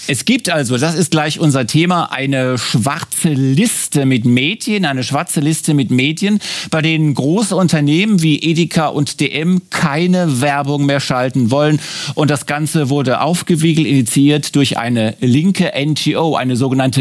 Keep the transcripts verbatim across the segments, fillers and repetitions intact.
Es gibt also, das ist gleich unser Thema, eine schwarze Liste mit Medien, eine schwarze Liste mit Medien, bei denen große Unternehmen wie Edeka und D M keine Werbung mehr schalten wollen. Und das Ganze wurde aufgewiegelt, initiiert durch eine linke N G O, eine sogenannte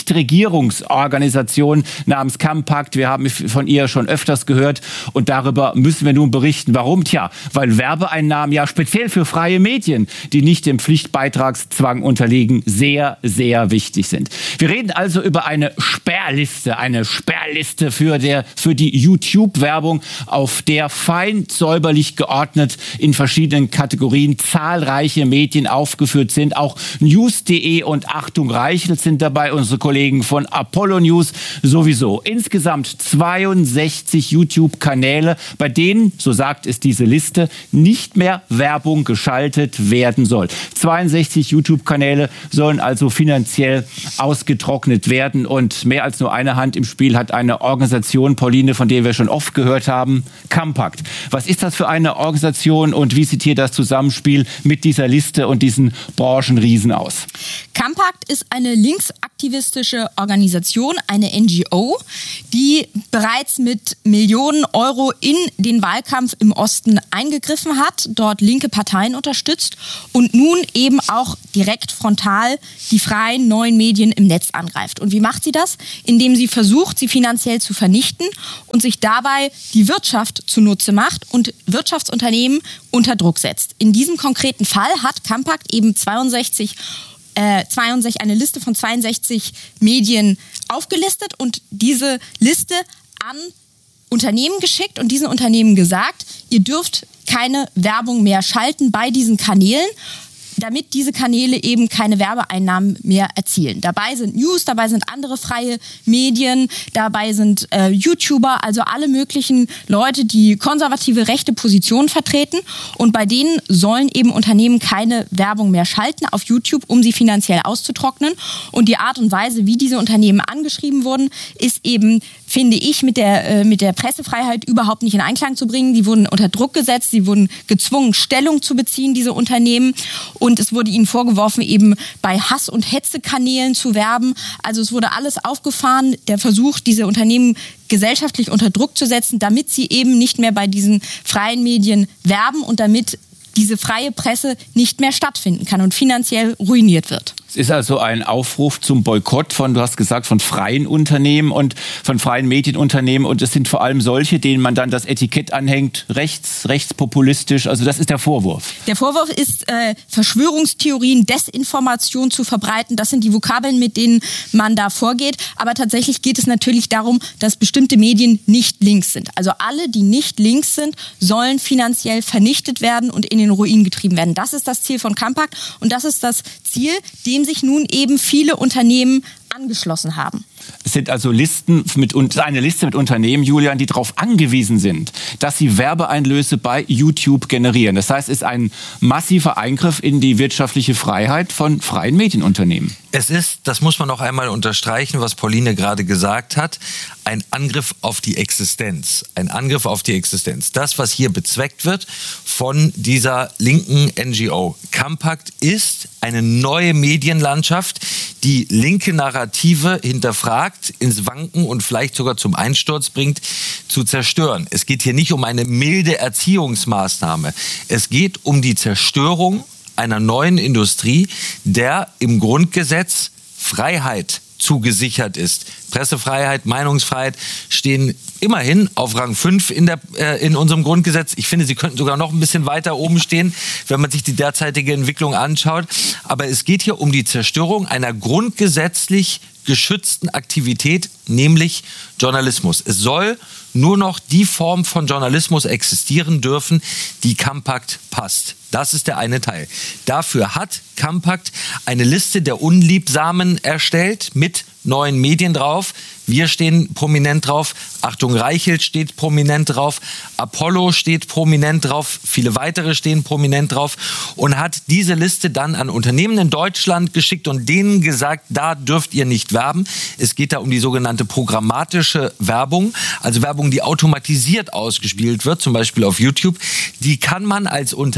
Nichtregierungsorganisation namens Campact. Wir haben von ihr schon öfters gehört und darüber müssen wir nun berichten. Warum? Tja, weil Werbeeinnahmen ja speziell für freie Medien, die nicht dem Pflichtbeitragszwang unterliegen, sehr, sehr wichtig sind. Wir reden also über eine Sperrliste, eine Sperrliste für, der, für die YouTube-Werbung, auf der fein säuberlich geordnet in verschiedenen Kategorien zahlreiche Medien aufgeführt sind. Auch news punkt de und Achtung Reichelt sind dabei, unsere Kollegen von Apollo News sowieso. Insgesamt zweiundsechzig YouTube-Kanäle, bei denen, so sagt es diese Liste, nicht mehr Werbung geschaltet werden soll. zweiundsechzig YouTube-Kanäle sollen also finanziell ausgetrocknet werden und mehr als nur eine Hand im Spiel hat eine Organisation, Pauline, von der wir schon oft gehört haben, Campact. Was ist das für eine Organisation und wie sieht hier das Zusammenspiel mit dieser Liste und diesen Branchenriesen aus? Campact ist eine linksaktivistische Organisation, eine N G O, die bereits mit Millionen Euro in den Wahlkampf im Osten eingegriffen hat, dort linke Parteien unterstützt und nun eben auch direkt frontal die freien neuen Medien im Netz angreift. Und wie macht sie das? Indem sie versucht, sie finanziell zu vernichten und sich dabei die Wirtschaft zunutze macht und Wirtschaftsunternehmen unter Druck setzt. In diesem konkreten Fall hat Campact eben zweiundsechzig Äh, zweiundsechzig, eine Liste von zweiundsechzig Medien aufgelistet und diese Liste an Unternehmen geschickt und diesen Unternehmen gesagt, ihr dürft keine Werbung mehr schalten bei diesen Kanälen, damit diese Kanäle eben keine Werbeeinnahmen mehr erzielen. Dabei sind News, dabei sind andere freie Medien, dabei sind äh, YouTuber, also alle möglichen Leute, die konservative rechte Positionen vertreten. Und bei denen sollen eben Unternehmen keine Werbung mehr schalten auf YouTube, um sie finanziell auszutrocknen. Und die Art und Weise, wie diese Unternehmen angeschrieben wurden, ist eben, finde ich, mit der, äh, mit der Pressefreiheit überhaupt nicht in Einklang zu bringen. Die wurden unter Druck gesetzt, sie wurden gezwungen, Stellung zu beziehen, diese Unternehmen. Und es wurde ihnen vorgeworfen, eben bei Hass- und Hetzekanälen zu werben. Also es wurde alles aufgefahren, der Versuch, diese Unternehmen gesellschaftlich unter Druck zu setzen, damit sie eben nicht mehr bei diesen freien Medien werben und damit diese freie Presse nicht mehr stattfinden kann und finanziell ruiniert wird. Es ist also ein Aufruf zum Boykott von, du hast gesagt, von freien Unternehmen und von freien Medienunternehmen. Und es sind vor allem solche, denen man dann das Etikett anhängt, rechts, rechtspopulistisch. Also das ist der Vorwurf. Der Vorwurf ist, äh, Verschwörungstheorien, Desinformation zu verbreiten. Das sind die Vokabeln, mit denen man da vorgeht. Aber tatsächlich geht es natürlich darum, dass bestimmte Medien nicht links sind. Also alle, die nicht links sind, sollen finanziell vernichtet werden und in den Ruin getrieben werden. Das ist das Ziel von Campact und das ist das Ziel, dem sich nun eben viele Unternehmen angeschlossen haben. Es sind also Listen mit, eine Liste mit Unternehmen, Julian, die darauf angewiesen sind, dass sie Werbeeinlöse bei YouTube generieren. Das heißt, es ist ein massiver Eingriff in die wirtschaftliche Freiheit von freien Medienunternehmen. Es ist, das muss man noch einmal unterstreichen, was Pauline gerade gesagt hat, ein Angriff auf die Existenz. Ein Angriff auf die Existenz. Das, was hier bezweckt wird von dieser linken N G O. Campact ist eine neue Medienlandschaft, die linke Narrative hinterfragt, ins Wanken und vielleicht sogar zum Einsturz bringt, zu zerstören. Es geht hier nicht um eine milde Erziehungsmaßnahme. Es geht um die Zerstörung einer neuen Industrie, der im Grundgesetz Freiheit zugesichert ist. Pressefreiheit, Meinungsfreiheit stehen immerhin auf Rang fünf in, der, äh, in unserem Grundgesetz. Ich finde, sie könnten sogar noch ein bisschen weiter oben stehen, wenn man sich die derzeitige Entwicklung anschaut. Aber es geht hier um die Zerstörung einer grundgesetzlich geschützten Aktivität, nämlich Journalismus. Es soll nur noch die Form von Journalismus existieren dürfen, die Campact passt. Das ist der eine Teil. Dafür hat Campact eine Liste der Unliebsamen erstellt mit neuen Medien drauf. Wir stehen prominent drauf. Achtung, Reichelt steht prominent drauf. Apollo steht prominent drauf. Viele weitere stehen prominent drauf. Und hat diese Liste dann an Unternehmen in Deutschland geschickt und denen gesagt, da dürft ihr nicht werben. Es geht da um die sogenannte programmatische Werbung. Also Werbung, die automatisiert ausgespielt wird, zum Beispiel auf YouTube. Die kann man als Unternehmen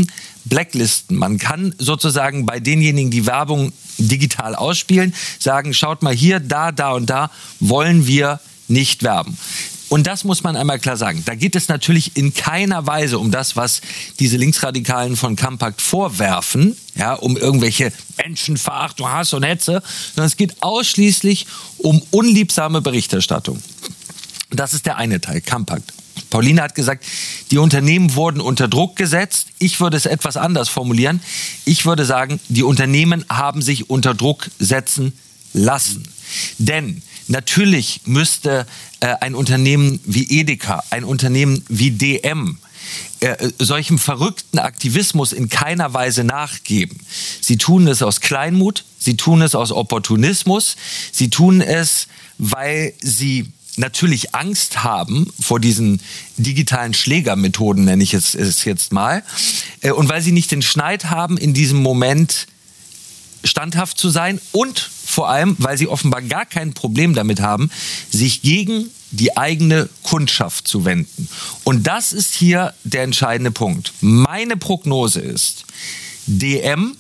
blacklisten. Man kann sozusagen bei denjenigen, die Werbung digital ausspielen, sagen, schaut mal hier, da, da und da wollen wir nicht werben. Und das muss man einmal klar sagen. Da geht es natürlich in keiner Weise um das, was diese Linksradikalen von Campact vorwerfen, ja, um irgendwelche Menschenverachtung, Hass und Hetze, sondern es geht ausschließlich um unliebsame Berichterstattung. Das ist der eine Teil, Campact. Pauline hat gesagt, die Unternehmen wurden unter Druck gesetzt. Ich würde es etwas anders formulieren. Ich würde sagen, die Unternehmen haben sich unter Druck setzen lassen. Denn natürlich müsste äh, ein Unternehmen wie Edeka, ein Unternehmen wie D M, äh, solchem verrückten Aktivismus in keiner Weise nachgeben. Sie tun es aus Kleinmut, sie tun es aus Opportunismus, sie tun es, weil sie natürlich Angst haben vor diesen digitalen Schlägermethoden, nenne ich es, es jetzt mal, äh, und weil sie nicht den Schneid haben, in diesem Moment standhaft zu sein und vor allem, weil sie offenbar gar kein Problem damit haben, sich gegen die eigene Kundschaft zu wenden. Und das ist hier der entscheidende Punkt. Meine Prognose ist, D M,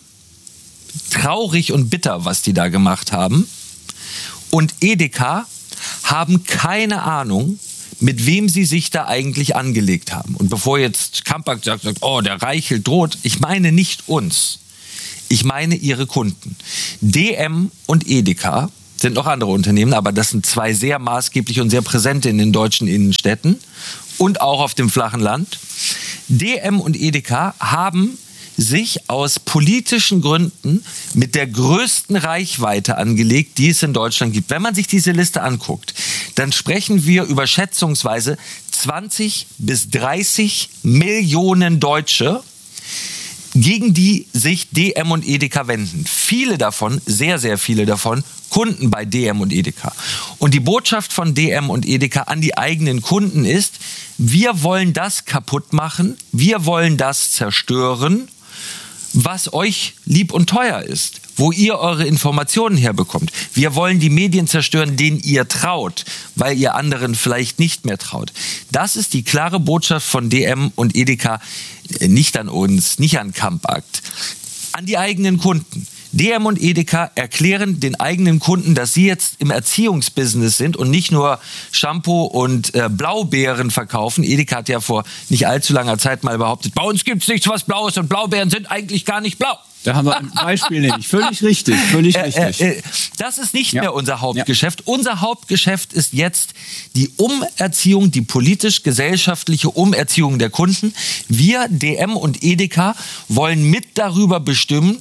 traurig und bitter, was die da gemacht haben, und Edeka haben keine Ahnung, mit wem sie sich da eigentlich angelegt haben. Und bevor jetzt Campact sagt, sagt, oh, der Reichelt droht, ich meine nicht uns. Ich meine ihre Kunden. D M und Edeka sind noch andere Unternehmen, aber das sind zwei sehr maßgebliche und sehr präsente in den deutschen Innenstädten und auch auf dem flachen Land. D M und Edeka haben sich aus politischen Gründen mit der größten Reichweite angelegt, die es in Deutschland gibt. Wenn man sich diese Liste anguckt, dann sprechen wir über schätzungsweise zwanzig bis dreißig Millionen Deutsche, gegen die sich D M und Edeka wenden. Viele davon, sehr, sehr viele davon, Kunden bei D M und Edeka. Und die Botschaft von D M und Edeka an die eigenen Kunden ist, wir wollen das kaputt machen, wir wollen das zerstören, was euch lieb und teuer ist, wo ihr eure Informationen herbekommt. Wir wollen die Medien zerstören, denen ihr traut, weil ihr anderen vielleicht nicht mehr traut. Das ist die klare Botschaft von D M und Edeka, nicht an uns, nicht an Campact, an die eigenen Kunden. D M und Edeka erklären den eigenen Kunden, dass sie jetzt im Erziehungsbusiness sind und nicht nur Shampoo und äh, Blaubeeren verkaufen. Edeka hat ja vor nicht allzu langer Zeit mal behauptet, bei uns gibt es nichts was Blaues und Blaubeeren sind eigentlich gar nicht blau. Da haben wir ein Beispiel nämlich. Völlig richtig, völlig richtig. Äh, äh, das ist nicht ja. mehr unser Hauptgeschäft. Ja. Unser Hauptgeschäft ist jetzt die Umerziehung, die politisch-gesellschaftliche Umerziehung der Kunden. Wir, D M und Edeka, wollen mit darüber bestimmen,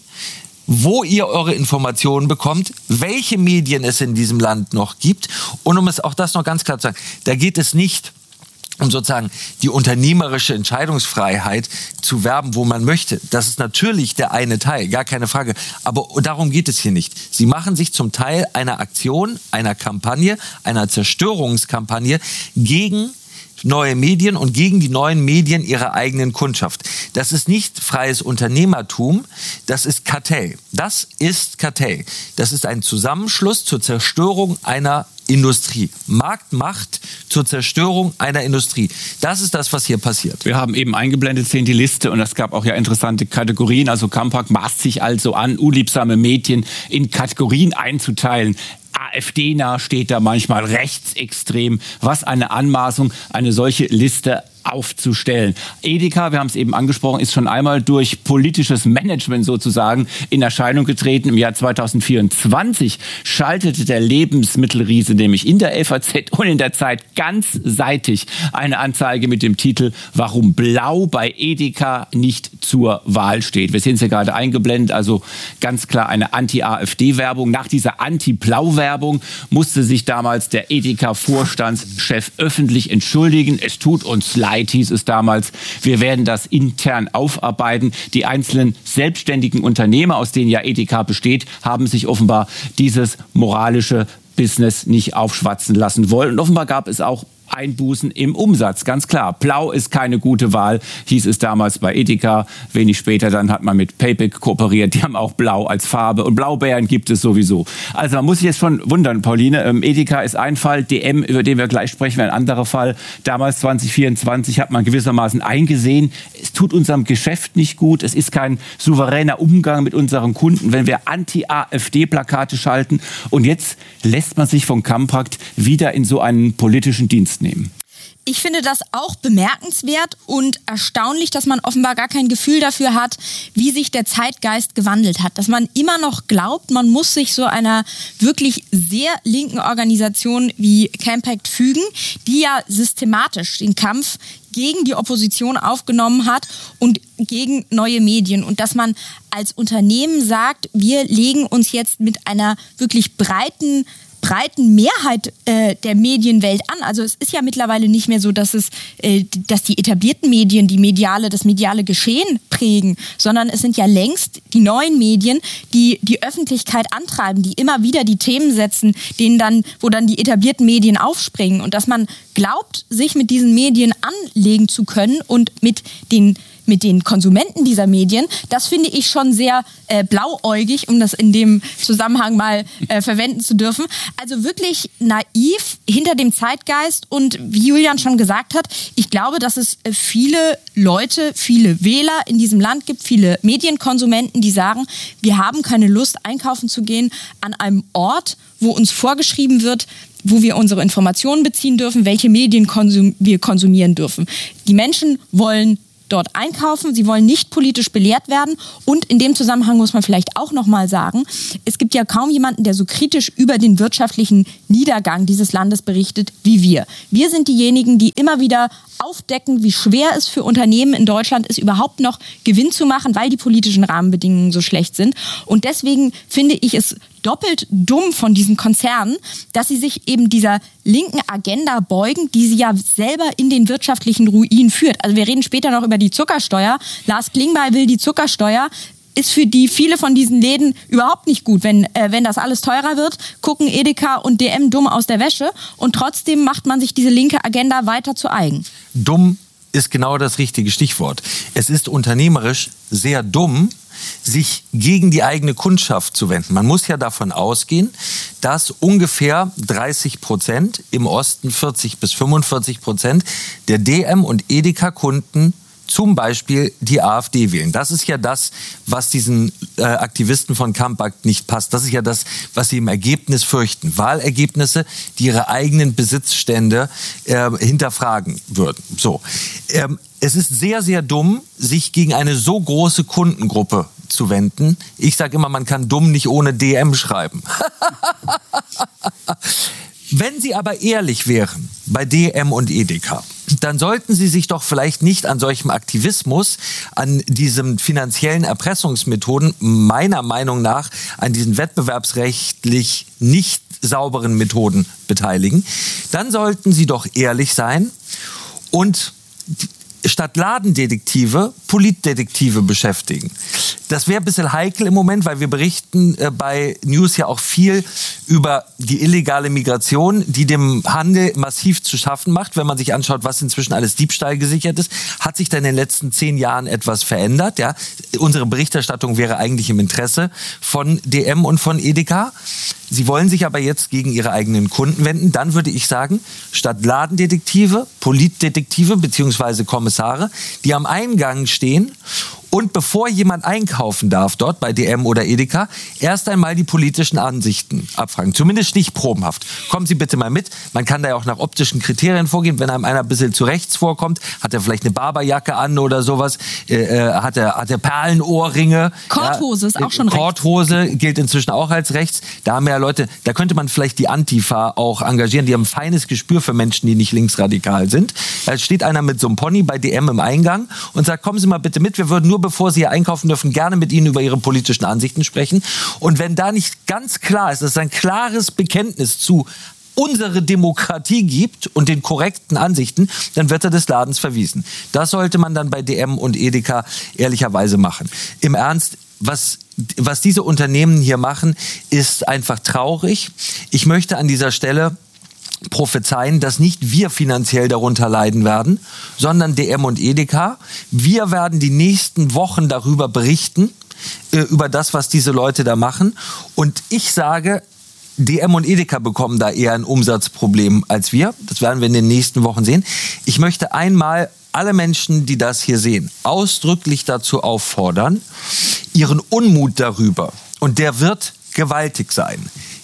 wo ihr eure Informationen bekommt, welche Medien es in diesem Land noch gibt. Und um es auch das noch ganz klar zu sagen, da geht es nicht um sozusagen die unternehmerische Entscheidungsfreiheit zu werben, wo man möchte. Das ist natürlich der eine Teil, gar keine Frage. Aber darum geht es hier nicht. Sie machen sich zum Teil einer Aktion, einer Kampagne, einer Zerstörungskampagne gegen neue Medien und gegen die neuen Medien ihrer eigenen Kundschaft. Das ist nicht freies Unternehmertum, das ist Kartell. Das ist Kartell. Das ist ein Zusammenschluss zur Zerstörung einer Industrie. Marktmacht zur Zerstörung einer Industrie. Das ist das, was hier passiert. Wir haben eben eingeblendet, sehen die Liste, und es gab auch ja interessante Kategorien. Also Campact maßt sich also an, unliebsame Medien in Kategorien einzuteilen. AfD-nah steht da manchmal, rechtsextrem. Was eine Anmaßung, eine solche Liste aufzustellen. Edeka, wir haben es eben angesprochen, ist schon einmal durch politisches Management sozusagen in Erscheinung getreten. Im Jahr zweitausendvierundzwanzig schaltete der Lebensmittelriese nämlich in der F A Z und in der Zeit ganzseitig eine Anzeige mit dem Titel "Warum Blau bei Edeka nicht zur Wahl steht". Wir sehen es ja gerade eingeblendet, also ganz klar eine Anti-AfD-Werbung. Nach dieser Anti-Blau-Werbung musste sich damals der Edeka-Vorstandschef öffentlich entschuldigen. Es tut uns leid, hieß es damals. Wir werden das intern aufarbeiten. Die einzelnen selbstständigen Unternehmer, aus denen ja Edeka besteht, haben sich offenbar dieses moralische Business nicht aufschwatzen lassen wollen. Und offenbar gab es auch Einbußen im Umsatz, ganz klar. Blau ist keine gute Wahl, hieß es damals bei Edeka. Wenig später dann hat man mit Payback kooperiert, die haben auch Blau als Farbe und Blaubeeren gibt es sowieso. Also man muss sich jetzt schon wundern, Pauline, ähm, Edeka ist ein Fall, D M, über den wir gleich sprechen, wäre ein anderer Fall. Damals zwanzig vierundzwanzig hat man gewissermaßen eingesehen, es tut unserem Geschäft nicht gut, es ist kein souveräner Umgang mit unseren Kunden, wenn wir Anti-AfD-Plakate schalten und jetzt lässt man sich von Kamprad wieder in so einen politischen Dienst nehmen. Ich finde das auch bemerkenswert und erstaunlich, dass man offenbar gar kein Gefühl dafür hat, wie sich der Zeitgeist gewandelt hat. Dass man immer noch glaubt, man muss sich so einer wirklich sehr linken Organisation wie Campact fügen, die ja systematisch den Kampf gegen die Opposition aufgenommen hat und gegen neue Medien. Und dass man als Unternehmen sagt, wir legen uns jetzt mit einer wirklich breiten breiten Mehrheit äh, der Medienwelt an. Also es ist ja mittlerweile nicht mehr so, dass es, äh, dass die etablierten Medien die mediale, das mediale Geschehen prägen, sondern es sind ja längst die neuen Medien, die die Öffentlichkeit antreiben, die immer wieder die Themen setzen, denen dann, wo dann die etablierten Medien aufspringen. Und dass man glaubt, sich mit diesen Medien anlegen zu können und mit den mit den Konsumenten dieser Medien, das finde ich schon sehr äh, blauäugig, um das in dem Zusammenhang mal äh, verwenden zu dürfen. Also wirklich naiv hinter dem Zeitgeist und wie Julian schon gesagt hat, ich glaube, dass es viele Leute, viele Wähler in diesem Land gibt, viele Medienkonsumenten, die sagen, wir haben keine Lust, einkaufen zu gehen an einem Ort, wo uns vorgeschrieben wird, wo wir unsere Informationen beziehen dürfen, welche Medien konsum- wir konsumieren dürfen. Die Menschen wollen dort einkaufen, sie wollen nicht politisch belehrt werden und in dem Zusammenhang muss man vielleicht auch nochmal sagen, es gibt ja kaum jemanden, der so kritisch über den wirtschaftlichen Niedergang dieses Landes berichtet wie wir. Wir sind diejenigen, die immer wieder aufdecken, wie schwer es für Unternehmen in Deutschland ist, überhaupt noch Gewinn zu machen, weil die politischen Rahmenbedingungen so schlecht sind. Und deswegen finde ich es doppelt dumm von diesen Konzernen, dass sie sich eben dieser linken Agenda beugen, die sie ja selber in den wirtschaftlichen Ruin führt. Also wir reden später noch über die Zuckersteuer. Lars Klingbeil will die Zuckersteuer. Ist für die viele von diesen Läden überhaupt nicht gut. Wenn, äh, wenn das alles teurer wird, gucken Edeka und D M dumm aus der Wäsche und trotzdem macht man sich diese linke Agenda weiter zu eigen. Dumm ist genau das richtige Stichwort. Es ist unternehmerisch sehr dumm, sich gegen die eigene Kundschaft zu wenden. Man muss ja davon ausgehen, dass ungefähr dreißig Prozent, im Osten vierzig bis fünfundvierzig Prozent der D M- und Edeka-Kunden zum Beispiel die AfD wählen. Das ist ja das, was diesen äh, Aktivisten von Kamprad nicht passt. Das ist ja das, was sie im Ergebnis fürchten. Wahlergebnisse, die ihre eigenen Besitzstände äh, hinterfragen würden. So. Ähm, es ist sehr, sehr dumm, sich gegen eine so große Kundengruppe zu wenden. Ich sage immer, man kann dumm nicht ohne D M schreiben. Wenn Sie aber ehrlich wären bei D M und Edeka, dann sollten Sie sich doch vielleicht nicht an solchem Aktivismus, an diesen finanziellen Erpressungsmethoden, meiner Meinung nach an diesen wettbewerbsrechtlich nicht sauberen Methoden beteiligen. Dann sollten Sie doch ehrlich sein und statt Ladendetektive Politdetektive beschäftigen. Das wäre ein bisschen heikel im Moment, weil wir berichten äh, bei News ja auch viel über die illegale Migration, die dem Handel massiv zu schaffen macht. Wenn man sich anschaut, was inzwischen alles Diebstahl gesichert ist, hat sich da in den letzten zehn Jahren etwas verändert. Ja? Unsere Berichterstattung wäre eigentlich im Interesse von D M und von Edeka. Sie wollen sich aber jetzt gegen ihre eigenen Kunden wenden. Dann würde ich sagen, statt Ladendetektive, Politdetektive bzw. Kommissare, die am Eingang stehen und bevor jemand einkaufen darf dort bei D M oder Edeka, erst einmal die politischen Ansichten abfragen. Zumindest stichprobenhaft. Kommen Sie bitte mal mit. Man kann da ja auch nach optischen Kriterien vorgehen. Wenn einem einer ein bisschen zu rechts vorkommt, hat er vielleicht eine Barberjacke an oder sowas, äh, hat er hat er Perlenohrringe. Korthose ja, ist auch schon rechts. Korthose gilt inzwischen auch als rechts. Da haben wir ja Leute, da könnte man vielleicht die Antifa auch engagieren. Die haben ein feines Gespür für Menschen, die nicht linksradikal sind. Da steht einer mit so einem Pony bei D M im Eingang und sagt, kommen Sie mal bitte mit, wir würden nur bevor Sie hier einkaufen dürfen, gerne mit Ihnen über Ihre politischen Ansichten sprechen. Und wenn da nicht ganz klar ist, dass es ein klares Bekenntnis zu unsere Demokratie gibt und den korrekten Ansichten, dann wird er des Ladens verwiesen. Das sollte man dann bei D M und Edeka ehrlicherweise machen. Im Ernst, was was diese Unternehmen hier machen, ist einfach traurig. Ich möchte an dieser Stelle prophezeien, dass nicht wir finanziell darunter leiden werden, sondern D M und Edeka. Wir werden die nächsten Wochen darüber berichten, äh, über das, was diese Leute da machen. Und ich sage, D M und Edeka bekommen da eher ein Umsatzproblem als wir. Das werden wir in den nächsten Wochen sehen. Ich möchte einmal alle Menschen, die das hier sehen, ausdrücklich dazu auffordern, ihren Unmut darüber, und der wird gewaltig sein,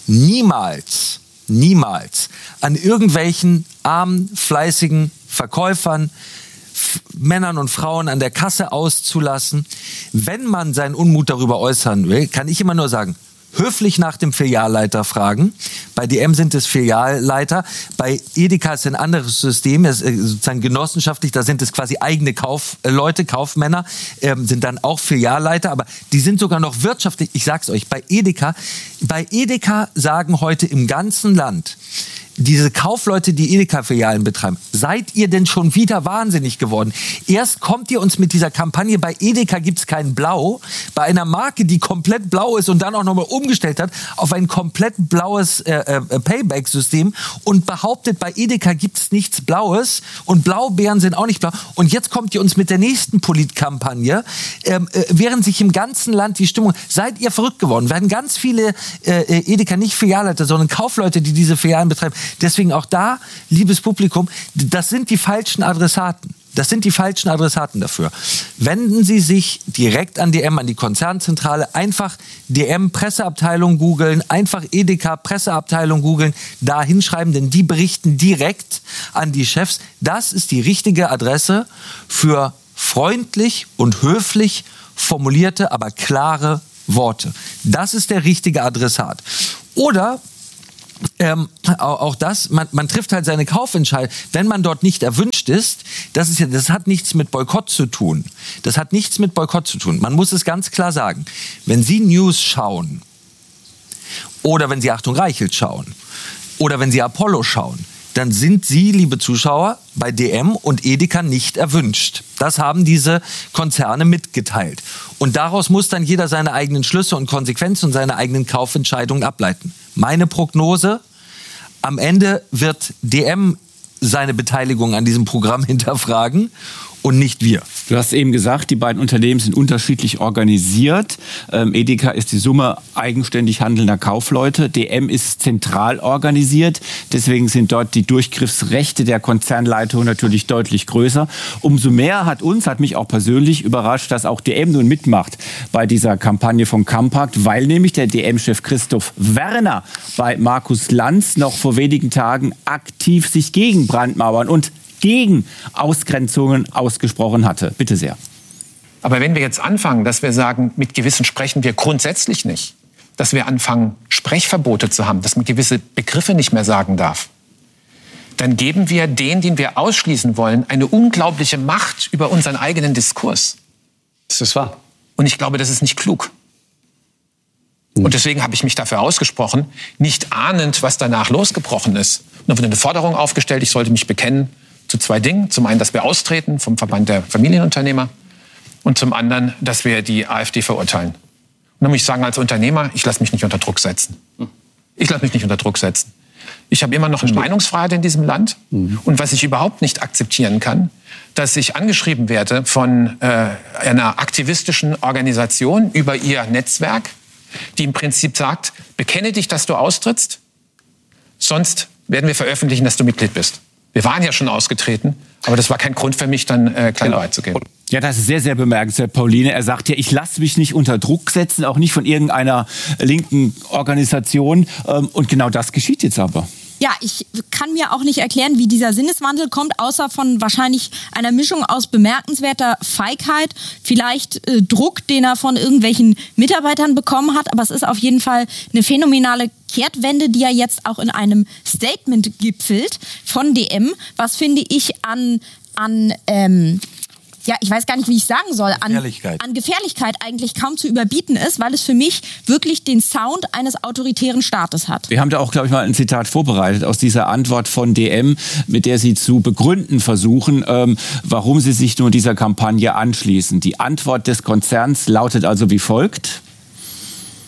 niemals niemals an irgendwelchen armen, fleißigen Verkäufern, F- Männern und Frauen an der Kasse auszulassen. Wenn man seinen Unmut darüber äußern will, kann ich immer nur sagen, höflich nach dem Filialleiter fragen. Bei D M sind es Filialleiter. Bei Edeka ist ein anderes System, es ist sozusagen genossenschaftlich. Da sind es quasi eigene Kaufleute, Kaufmänner, ähm, sind dann auch Filialleiter. Aber die sind sogar noch wirtschaftlich. Ich sag's euch, bei Edeka, bei Edeka sagen heute im ganzen Land diese Kaufleute, die Edeka-Filialen betreiben, seid ihr denn schon wieder wahnsinnig geworden? Erst kommt ihr uns mit dieser Kampagne, bei Edeka gibt's kein Blau, bei einer Marke, die komplett blau ist und dann auch nochmal umgestellt hat auf ein komplett blaues äh, äh, Payback-System und behauptet, bei Edeka gibt's nichts Blaues und Blaubeeren sind auch nicht blau. Und jetzt kommt ihr uns mit der nächsten Politkampagne, ähm, äh, während sich im ganzen Land die Stimmung, seid ihr verrückt geworden? Werden ganz viele äh, Edeka, nicht Filialleiter, sondern Kaufleute, die diese Filialen betreiben. Deswegen auch da, liebes Publikum, das sind die falschen Adressaten. Das sind die falschen Adressaten dafür. Wenden Sie sich direkt an D M, an die Konzernzentrale. Einfach D M-Presseabteilung googeln, einfach Edeka-Presseabteilung googeln, da hinschreiben, denn die berichten direkt an die Chefs. Das ist die richtige Adresse für freundlich und höflich formulierte, aber klare Worte. Das ist der richtige Adressat. Oder Ähm, auch das, man, man trifft halt seine Kaufentscheidung, wenn man dort nicht erwünscht ist, das ist ja, das hat nichts mit Boykott zu tun. Das hat nichts mit Boykott zu tun. Man muss es ganz klar sagen. Wenn Sie News schauen oder wenn Sie Achtung Reichelt schauen oder wenn Sie Apollo schauen, dann sind Sie, liebe Zuschauer, bei D M und Edeka nicht erwünscht. Das haben diese Konzerne mitgeteilt. Und daraus muss dann jeder seine eigenen Schlüsse und Konsequenzen und seine eigenen Kaufentscheidungen ableiten. Meine Prognose, am Ende wird D M seine Beteiligung an diesem Programm hinterfragen und nicht wir. Du hast eben gesagt, die beiden Unternehmen sind unterschiedlich organisiert. Ähm, Edeka ist die Summe eigenständig handelnder Kaufleute. D M ist zentral organisiert. Deswegen sind dort die Durchgriffsrechte der Konzernleitung natürlich deutlich größer. Umso mehr hat uns, hat mich auch persönlich überrascht, dass auch D M nun mitmacht bei dieser Kampagne von Campact, weil nämlich der D M-Chef Christoph Werner bei Markus Lanz noch vor wenigen Tagen aktiv sich gegen Brandmauern und gegen Ausgrenzungen ausgesprochen hatte. Bitte sehr. Aber wenn wir jetzt anfangen, dass wir sagen, mit Gewissen sprechen wir grundsätzlich nicht, dass wir anfangen, Sprechverbote zu haben, dass man gewisse Begriffe nicht mehr sagen darf, dann geben wir denen, den wir ausschließen wollen, eine unglaubliche Macht über unseren eigenen Diskurs. Das ist wahr. Und ich glaube, das ist nicht klug. Und deswegen habe ich mich dafür ausgesprochen, nicht ahnend, was danach losgebrochen ist. Und dann wurde eine Forderung aufgestellt, ich sollte mich bekennen zu zwei Dingen. Zum einen, dass wir austreten vom Verband der Familienunternehmer und zum anderen, dass wir die AfD verurteilen. Und dann muss ich sagen, als Unternehmer, ich lasse mich nicht unter Druck setzen. Ich lasse mich nicht unter Druck setzen. Ich habe immer noch eine Meinungsfreiheit in diesem Land. Mhm. Und was ich überhaupt nicht akzeptieren kann, dass ich angeschrieben werde von äh, einer aktivistischen Organisation über ihr Netzwerk, die im Prinzip sagt, bekenne dich, dass du austrittst, sonst werden wir veröffentlichen, dass du Mitglied bist. Wir waren ja schon ausgetreten, aber das war kein Grund für mich, dann äh, klein genau. beizugeben. Ja, das ist sehr, sehr bemerkenswert, Pauline. Er sagt ja, ich lasse mich nicht unter Druck setzen, auch nicht von irgendeiner linken Organisation. Und genau das geschieht jetzt aber. Ja, ich kann mir auch nicht erklären, wie dieser Sinneswandel kommt, außer von wahrscheinlich einer Mischung aus bemerkenswerter Feigheit, vielleicht äh, Druck, den er von irgendwelchen Mitarbeitern bekommen hat. Aber es ist auf jeden Fall eine phänomenale Kehrtwende, die ja jetzt auch in einem Statement gipfelt von D M, was finde ich an, an ähm, ja, ich weiß gar nicht, wie ich sagen soll, an Gefährlichkeit. an Gefährlichkeit eigentlich kaum zu überbieten ist, weil es für mich wirklich den Sound eines autoritären Staates hat. Wir haben da auch, glaube ich, mal ein Zitat vorbereitet aus dieser Antwort von D M, mit der Sie zu begründen versuchen, ähm, warum Sie sich nun dieser Kampagne anschließen. Die Antwort des Konzerns lautet also wie folgt.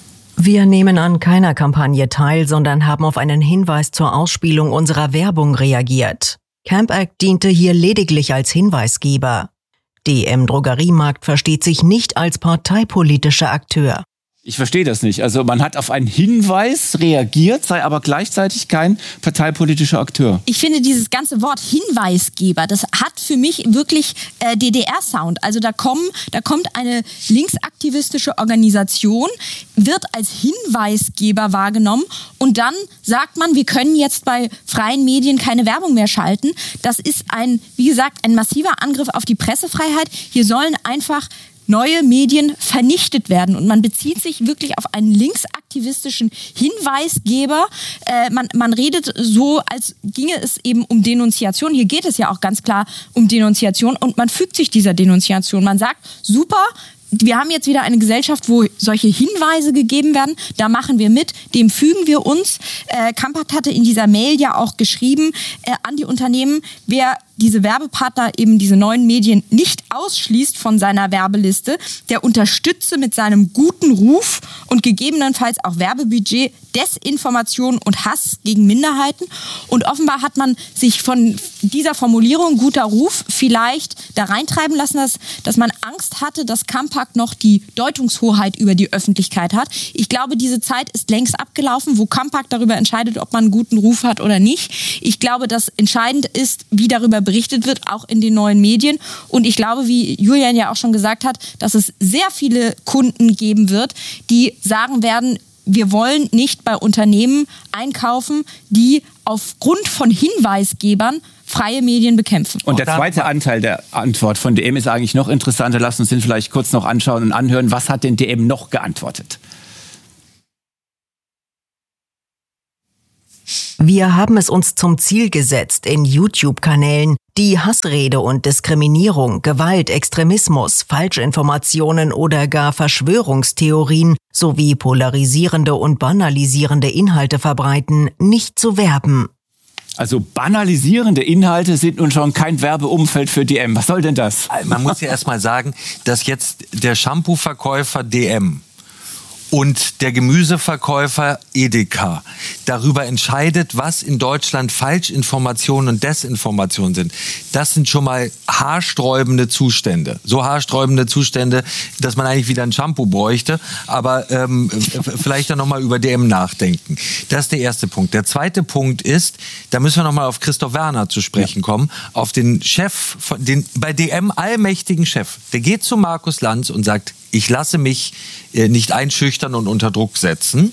Wir nehmen an keiner Kampagne teil, sondern haben auf einen Hinweis zur Ausspielung unserer Werbung reagiert. CampAct diente hier lediglich als Hinweisgeber. D M Drogeriemarkt versteht sich nicht als parteipolitischer Akteur. Ich verstehe das nicht. Also man hat auf einen Hinweis reagiert, sei aber gleichzeitig kein parteipolitischer Akteur. Ich finde dieses ganze Wort Hinweisgeber, das hat für mich wirklich äh, D D R-Sound. Also da, kommen, da kommt eine linksaktivistische Organisation, wird als Hinweisgeber wahrgenommen und dann sagt man, wir können jetzt bei freien Medien keine Werbung mehr schalten. Das ist ein, wie gesagt, ein massiver Angriff auf die Pressefreiheit. Hier sollen einfach neue Medien vernichtet werden. Und man bezieht sich wirklich auf einen linksaktivistischen Hinweisgeber. Äh, man, man redet so, als ginge es eben um Denunziation. Hier geht es ja auch ganz klar um Denunziation. Und man fügt sich dieser Denunziation. Man sagt, super, wir haben jetzt wieder eine Gesellschaft, wo solche Hinweise gegeben werden. Da machen wir mit, dem fügen wir uns. Äh, CampAct hatte in dieser Mail ja auch geschrieben äh, an die Unternehmen, wer diese Werbepartner, eben diese neuen Medien, nicht ausschließt von seiner Werbeliste, der unterstütze mit seinem guten Ruf und gegebenenfalls auch Werbebudget Desinformation und Hass gegen Minderheiten. Und offenbar hat man sich von dieser Formulierung guter Ruf vielleicht da reintreiben lassen, dass, dass man Angst hatte, dass CampAct noch die Deutungshoheit über die Öffentlichkeit hat. Ich glaube, diese Zeit ist längst abgelaufen, wo CampAct darüber entscheidet, ob man einen guten Ruf hat oder nicht. Ich glaube, dass entscheidend ist, wie darüber berichtet wird, auch in den neuen Medien. Und ich glaube, wie Julian ja auch schon gesagt hat, dass es sehr viele Kunden geben wird, die sagen werden, wir wollen nicht bei Unternehmen einkaufen, die aufgrund von Hinweisgebern freie Medien bekämpfen. Und der zweite Anteil der Antwort von D M ist eigentlich noch interessanter. Lass uns den vielleicht kurz noch anschauen und anhören. Was hat denn D M noch geantwortet? Wir haben es uns zum Ziel gesetzt, in YouTube-Kanälen die Hassrede und Diskriminierung, Gewalt, Extremismus, Falschinformationen oder gar Verschwörungstheorien sowie polarisierende und banalisierende Inhalte verbreiten, nicht zu werben. Also banalisierende Inhalte sind nun schon kein Werbeumfeld für D M. Was soll denn das? Man muss ja erst mal sagen, dass jetzt der Shampoo-Verkäufer D M und der Gemüseverkäufer Edeka darüber entscheidet, was in Deutschland Falschinformationen und Desinformationen sind. Das sind schon mal haarsträubende Zustände. So haarsträubende Zustände, dass man eigentlich wieder ein Shampoo bräuchte. Aber ähm, vielleicht dann nochmal über D M nachdenken. Das ist der erste Punkt. Der zweite Punkt ist, da müssen wir nochmal auf Christoph Werner zu sprechen kommen, auf den Chef, von den bei D M allmächtigen Chef. Der geht zu Markus Lanz und sagt, ich lasse mich äh, nicht einschüchtern und unter Druck setzen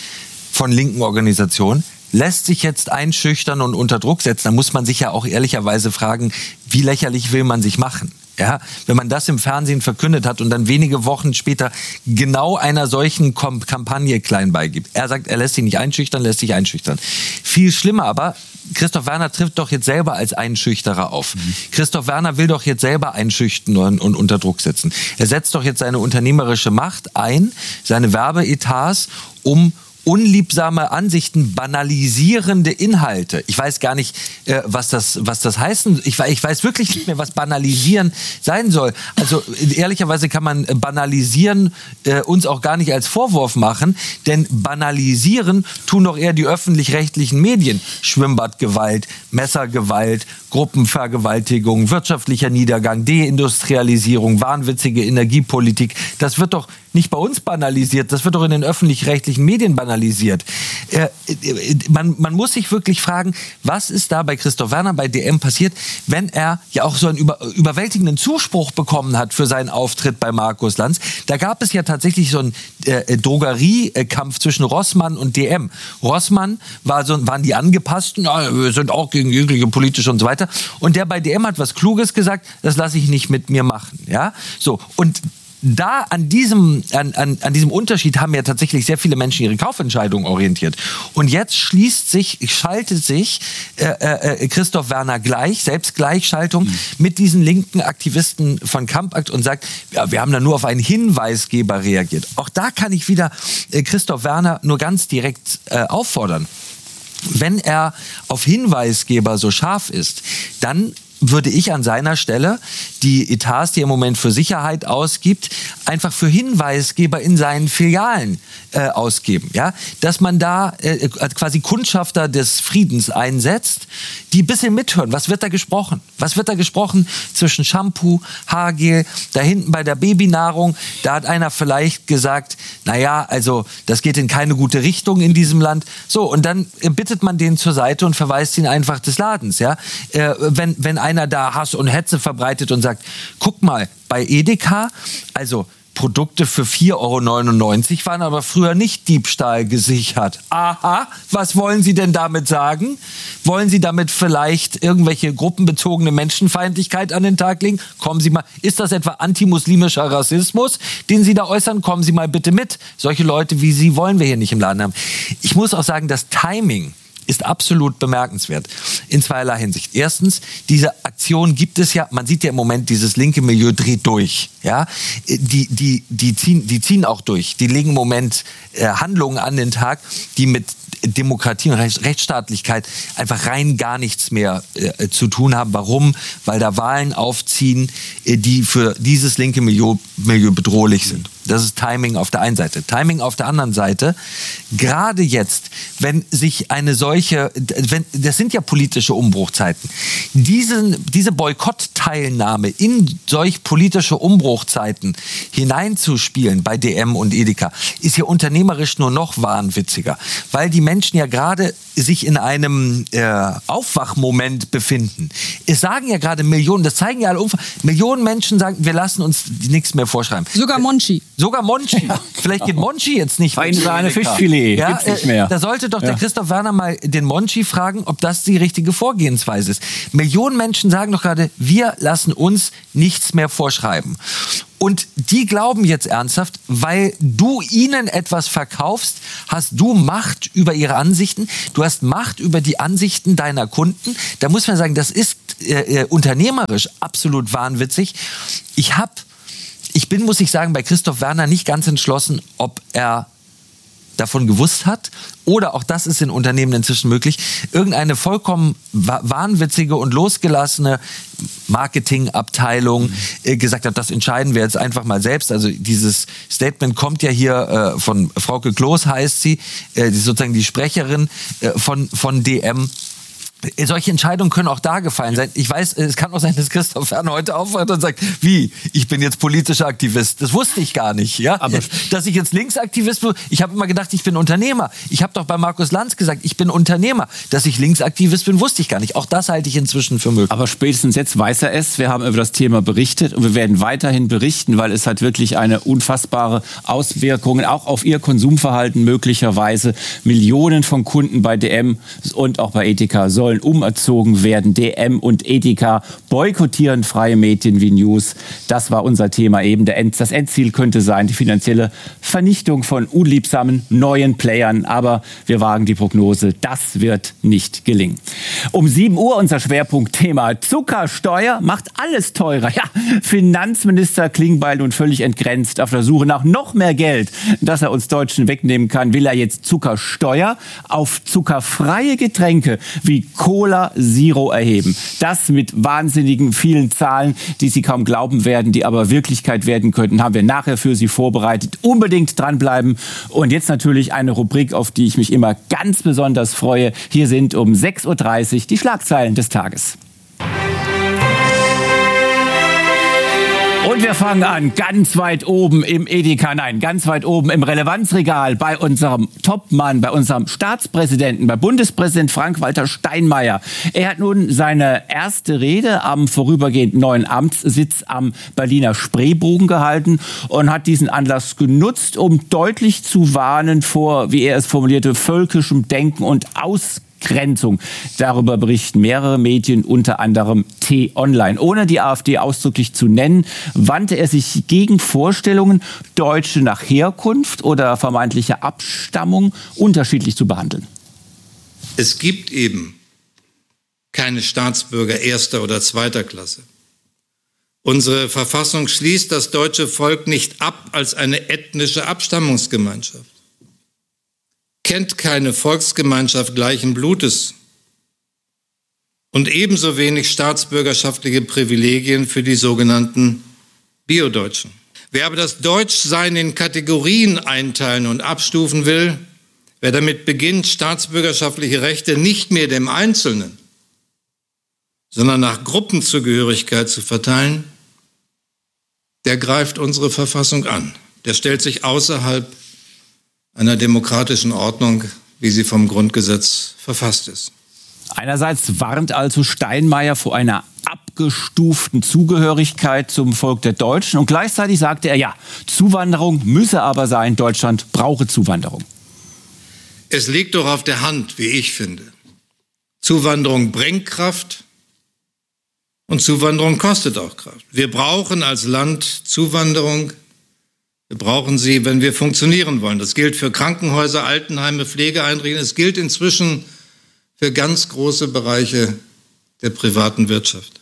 von linken Organisationen, lässt sich jetzt einschüchtern und unter Druck setzen. Da muss man sich ja auch ehrlicherweise fragen, wie lächerlich will man sich machen? Ja, wenn man das im Fernsehen verkündet hat und dann wenige Wochen später genau einer solchen Kom- Kampagne klein beigibt. Er sagt, er lässt sich nicht einschüchtern, lässt sich einschüchtern. Viel schlimmer aber, Christoph Werner trifft doch jetzt selber als Einschüchterer auf. Mhm. Christoph Werner will doch jetzt selber einschüchtern und, und unter Druck setzen. Er setzt doch jetzt seine unternehmerische Macht ein, seine Werbeetats, um unliebsame Ansichten, banalisierende Inhalte. Ich weiß gar nicht, äh, was das, was das heißen. Ich, ich weiß wirklich nicht mehr, was banalisieren sein soll. Also ehrlicherweise kann man banalisieren äh, uns auch gar nicht als Vorwurf machen, denn banalisieren tun doch eher die öffentlich-rechtlichen Medien. Schwimmbadgewalt, Messergewalt, Gruppenvergewaltigung, wirtschaftlicher Niedergang, Deindustrialisierung, wahnwitzige Energiepolitik. Das wird doch nicht bei uns banalisiert, das wird doch in den öffentlich-rechtlichen Medien banalisiert. Äh, man, man muss sich wirklich fragen, was ist da bei Christoph Werner, bei D M passiert, wenn er ja auch so einen über, überwältigenden Zuspruch bekommen hat für seinen Auftritt bei Markus Lanz. Da gab es ja tatsächlich so einen äh, Drogeriekampf zwischen Rossmann und D M. Rossmann war so, waren die Angepassten, ja, wir sind auch gegen jegliche politische und so weiter. Und der bei D M hat was Kluges gesagt, das lasse ich nicht mit mir machen. Ja? So, und da an diesem, an, an, an diesem Unterschied haben ja tatsächlich sehr viele Menschen ihre Kaufentscheidungen orientiert. Und jetzt schließt sich, schaltet sich äh, äh, Christoph Werner gleich, Selbstgleichschaltung, mhm. mit diesen linken Aktivisten von CampAct und sagt, ja, wir haben da nur auf einen Hinweisgeber reagiert. Auch da kann ich wieder äh, Christoph Werner nur ganz direkt äh, auffordern. Wenn er auf Hinweisgeber so scharf ist, dann würde ich an seiner Stelle die Etats, die er im Moment für Sicherheit ausgibt, einfach für Hinweisgeber in seinen Filialen äh, ausgeben. Ja? Dass man da äh, quasi Kundschafter des Friedens einsetzt, die ein bisschen mithören. Was wird da gesprochen? Was wird da gesprochen zwischen Shampoo, Haargel, da hinten bei der Babynahrung? Da hat einer vielleicht gesagt, naja, also das geht in keine gute Richtung in diesem Land. So, und dann bittet man den zur Seite und verweist ihn einfach des Ladens. Ja? Äh, wenn, wenn einer da Hass und Hetze verbreitet und sagt, guck mal, bei Edeka, also Produkte für vier Euro neunundneunzig waren aber früher nicht Diebstahl gesichert. Aha, was wollen Sie denn damit sagen? Wollen Sie damit vielleicht irgendwelche gruppenbezogene Menschenfeindlichkeit an den Tag legen? Kommen Sie mal, ist das etwa antimuslimischer Rassismus, den Sie da äußern? Kommen Sie mal bitte mit. Solche Leute wie Sie wollen wir hier nicht im Laden haben. Ich muss auch sagen, das Timing ist absolut bemerkenswert in zweierlei Hinsicht. Erstens, diese Aktion gibt es ja, man sieht ja im Moment, dieses linke Milieu dreht durch. Ja? Die, die, die, ziehen, die ziehen auch durch. Die legen im Moment äh, Handlungen an den Tag, die mit Demokratie und Rechtsstaatlichkeit einfach rein gar nichts mehr äh, zu tun haben. Warum? Weil da Wahlen aufziehen, äh, die für dieses linke Milieu, Milieu bedrohlich sind. Das ist Timing auf der einen Seite. Timing auf der anderen Seite, gerade jetzt, wenn sich eine solche, wenn, das sind ja politische Umbruchzeiten, diesen, diese Boykottteilnahme in solch politische Umbruchzeiten hineinzuspielen bei D M und Edeka, ist ja unternehmerisch nur noch wahnwitziger, weil die Menschen ja gerade sich in einem äh, Aufwachmoment befinden. Es sagen ja gerade Millionen, das zeigen ja alle Umfragen, Millionen Menschen sagen, wir lassen uns nichts mehr vorschreiben. Sogar Monchi. Sogar Monchi. Ja. Vielleicht geht Monchi jetzt nicht mehr. Fein Sahne Fischfilet. Ja, gibt's nicht mehr. Da sollte doch ja. der Christoph Werner mal den Monchi fragen, ob das die richtige Vorgehensweise ist. Millionen Menschen sagen doch gerade, wir lassen uns nichts mehr vorschreiben. Und die glauben jetzt ernsthaft, weil du ihnen etwas verkaufst, hast du Macht über ihre Ansichten. Du hast Macht über die Ansichten deiner Kunden. Da muss man sagen, das ist äh, äh, unternehmerisch absolut wahnwitzig. Ich habe, ich bin, muss ich sagen, bei Christoph Werner nicht ganz entschlossen, ob er davon gewusst hat, oder auch das ist in Unternehmen inzwischen möglich, irgendeine vollkommen wahnwitzige und losgelassene Marketingabteilung äh, gesagt hat, das entscheiden wir jetzt einfach mal selbst. Also dieses Statement kommt ja hier äh, von Frauke Kloß, heißt sie, äh, die sozusagen die Sprecherin äh, von, von D M. Solche Entscheidungen können auch da gefallen sein. Ich weiß, es kann auch sein, dass Christoph Werner heute aufwacht und sagt, wie, ich bin jetzt politischer Aktivist. Das wusste ich gar nicht. Ja? Aber dass ich jetzt Linksaktivist bin, ich habe immer gedacht, ich bin Unternehmer. Ich habe doch bei Markus Lanz gesagt, ich bin Unternehmer. Dass ich Linksaktivist bin, wusste ich gar nicht. Auch das halte ich inzwischen für möglich. Aber spätestens jetzt weiß er es. Wir haben über das Thema berichtet und wir werden weiterhin berichten, weil es hat wirklich eine unfassbare Auswirkung, auch auf ihr Konsumverhalten möglicherweise. Millionen von Kunden bei D M und auch bei Edeka sollen umerzogen werden. D M und Edeka boykottieren freie Medien wie News. Das war unser Thema eben. Das Endziel könnte sein, die finanzielle Vernichtung von unliebsamen neuen Playern. Aber wir wagen die Prognose, das wird nicht gelingen. Um sieben Uhr unser Schwerpunktthema Zuckersteuer macht alles teurer. Ja, Finanzminister Klingbeil nun völlig entgrenzt auf der Suche nach noch mehr Geld, das er uns Deutschen wegnehmen kann, will er jetzt Zuckersteuer auf zuckerfreie Getränke wie Cola Zero erheben. Das mit wahnsinnigen vielen Zahlen, die Sie kaum glauben werden, die aber Wirklichkeit werden könnten, haben wir nachher für Sie vorbereitet. Unbedingt dranbleiben. Und jetzt natürlich eine Rubrik, auf die ich mich immer ganz besonders freue. Hier sind um sechs Uhr dreißig die Schlagzeilen des Tages. Und wir fangen an ganz weit oben im Edeka, nein, ganz weit oben im Relevanzregal bei unserem Topmann, bei unserem Staatspräsidenten, bei Bundespräsident Frank-Walter Steinmeier. Er hat nun seine erste Rede am vorübergehend neuen Amtssitz am Berliner Spreebogen gehalten und hat diesen Anlass genutzt, um deutlich zu warnen vor, wie er es formulierte, völkischem Denken und Ausgrenzung. Grenzung. Darüber berichten mehrere Medien, unter anderem T-Online. Ohne die AfD ausdrücklich zu nennen, wandte er sich gegen Vorstellungen, Deutsche nach Herkunft oder vermeintlicher Abstammung unterschiedlich zu behandeln. Es gibt eben keine Staatsbürger erster oder zweiter Klasse. Unsere Verfassung schließt das deutsche Volk nicht ab als eine ethnische Abstammungsgemeinschaft. Kennt keine Volksgemeinschaft gleichen Blutes. und ebenso wenig staatsbürgerschaftliche Privilegien für die sogenannten Bio-Deutschen. Wer aber das Deutschsein in Kategorien einteilen und abstufen will, wer damit beginnt, staatsbürgerschaftliche Rechte nicht mehr dem Einzelnen, sondern nach Gruppenzugehörigkeit zu verteilen, der greift unsere Verfassung an. Der stellt sich außerhalb einer demokratischen Ordnung, wie sie vom Grundgesetz verfasst ist. Einerseits warnt also Steinmeier vor einer abgestuften Zugehörigkeit zum Volk der Deutschen und gleichzeitig sagte er, ja, Zuwanderung müsse aber sein, Deutschland brauche Zuwanderung. Es liegt doch auf der Hand, wie ich finde. Zuwanderung bringt Kraft und Zuwanderung kostet auch Kraft. Wir brauchen als Land Zuwanderung. Wir brauchen sie, wenn wir funktionieren wollen. Das gilt für Krankenhäuser, Altenheime, Pflegeeinrichtungen. Es gilt inzwischen für ganz große Bereiche der privaten Wirtschaft.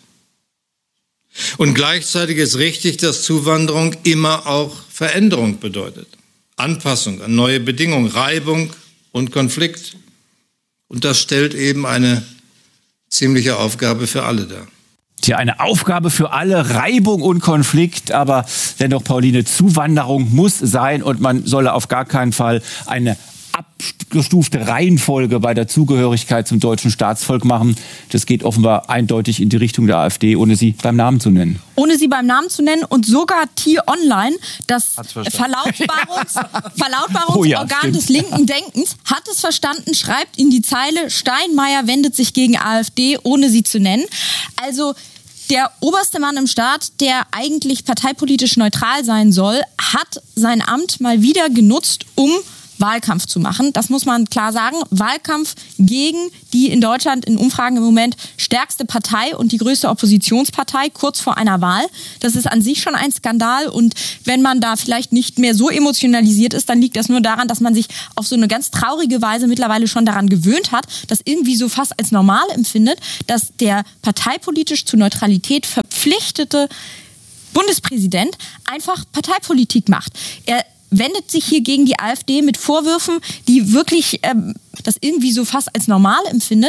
Und gleichzeitig ist richtig, dass Zuwanderung immer auch Veränderung bedeutet. Anpassung an neue Bedingungen, Reibung und Konflikt. Und das stellt eben eine ziemliche Aufgabe für alle dar. Tja, eine Aufgabe für alle, Reibung und Konflikt, aber dennoch, Pauline, Zuwanderung muss sein und man solle auf gar keinen Fall eine abgestufte Reihenfolge bei der Zugehörigkeit zum deutschen Staatsvolk machen. Das geht offenbar eindeutig in die Richtung der AfD, ohne sie beim Namen zu nennen. Ohne sie beim Namen zu nennen und sogar T-Online, das Verlautbarungs Verlautbarungsorgan oh ja, des linken Denkens, hat es verstanden, schreibt in die Zeile, Steinmeier wendet sich gegen AfD, ohne sie zu nennen. Also der oberste Mann im Staat, der eigentlich parteipolitisch neutral sein soll, hat sein Amt mal wieder genutzt, um Wahlkampf zu machen. Das muss man klar sagen. Wahlkampf gegen die in Deutschland in Umfragen im Moment stärkste Partei und die größte Oppositionspartei kurz vor einer Wahl. Das ist an sich schon ein Skandal und wenn man da vielleicht nicht mehr so emotionalisiert ist, dann liegt das nur daran, dass man sich auf so eine ganz traurige Weise mittlerweile schon daran gewöhnt hat, das irgendwie so fast als normal empfindet, dass der parteipolitisch zur Neutralität verpflichtete Bundespräsident einfach Parteipolitik macht. Er wendet sich hier gegen die AfD mit Vorwürfen, die wirklich ähm, das irgendwie so fast als normal empfindet.